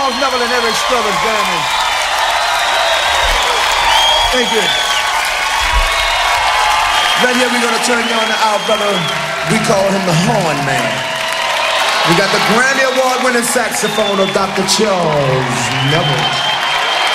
Charles Neville and Eric Struthers, Grammy. Thank you. Right here we're gonna turn you on to our brother. We call him the Horn Man. We got the Grammy Award winning saxophone of Dr. Charles Neville.